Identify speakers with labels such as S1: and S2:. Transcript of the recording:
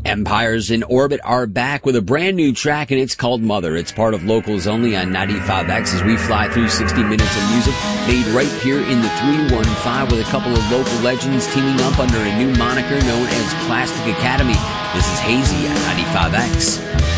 S1: Empires in Orbit are back with a brand new track, and it's called Mother. It's part of Locals Only on 95X as we fly through 60 minutes of music made right here in the 315 with a couple of local legends teaming up under a new moniker known as Plastic Academy. This is Hazy on 95X.